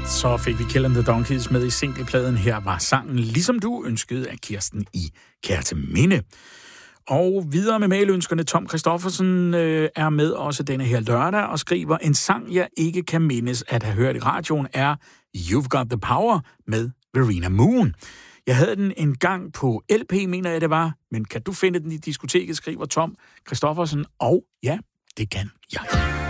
Så fik vi Kill and the Donkeys med i singlepladen. Her var sangen Ligesom du ønskede af Kirsten i Kerteminde. Og videre med mailønskerne. Tom Christoffersen er med også denne her lørdag og skriver: en sang, jeg ikke kan mindes at have hørt i radioen, er You've Got the Power med Verena Moon. Jeg havde den en gang på LP, mener jeg det var, men kan du finde den i diskoteket, skriver Tom Christoffersen, og ja, det kan jeg.